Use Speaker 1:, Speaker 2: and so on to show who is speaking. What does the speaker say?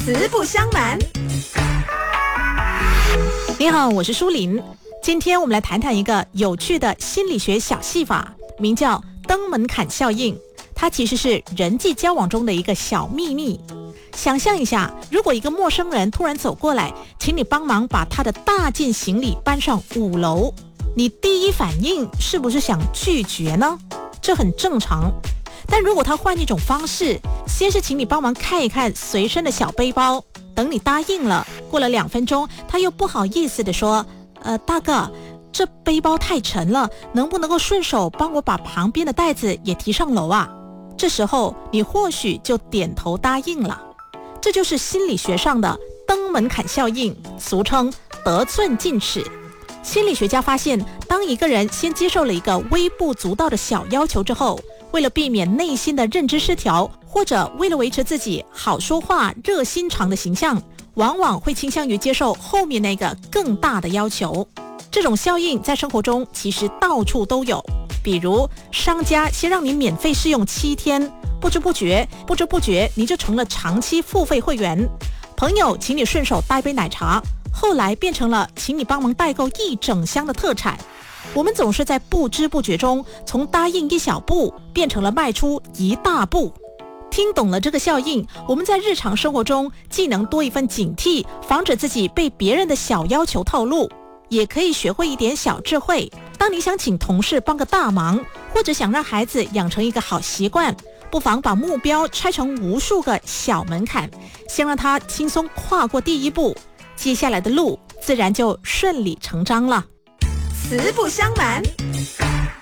Speaker 1: 实不相瞒。
Speaker 2: 你好，我是舒琳。今天我们来谈谈一个有趣的心理学小戏法，名叫登门槛效应。它其实是人际交往中的一个小秘密。想象一下，如果一个陌生人突然走过来，请你帮忙把他的大件行李搬上5楼，你第一反应是不是想拒绝呢？这很正常。但如果他换一种方式，先是请你帮忙看一看随身的小背包，等你答应了，过了2分钟，他又不好意思地说，大哥，这背包太沉了，能不能够顺手帮我把旁边的袋子也提上楼啊？这时候你或许就点头答应了。这就是心理学上的登门槛效应，俗称得寸进尺。心理学家发现，当一个人先接受了一个微不足道的小要求之后，为了避免内心的认知失调，或者为了维持自己好说话、热心肠的形象，往往会倾向于接受后面那个更大的要求。这种效应在生活中其实到处都有，比如商家先让你免费试用7天，不知不觉你就成了长期付费会员。朋友请你顺手带杯奶茶，后来变成了请你帮忙代购1整箱的特产。我们总是在不知不觉中，从答应1小步变成了迈出1大步。听懂了这个效应，我们在日常生活中既能多一份警惕，防止自己被别人的小要求套路，也可以学会一点小智慧。当你想请同事帮个大忙，或者想让孩子养成一个好习惯，不妨把目标拆成无数个小门槛，先让他轻松跨过第1步，接下来的路自然就顺理成章了。
Speaker 1: 实不相瞒。